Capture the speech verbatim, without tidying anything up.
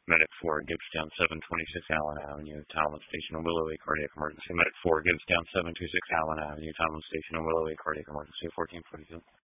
Medic four, Gibbstown, seven twenty-six Allen Avenue, Talbot Station, Willoway, cardiac emergency. Medic four, Gibbstown, seven twenty-six Allen Avenue, Talbot Station, Willoway, cardiac emergency, fourteen forty-two.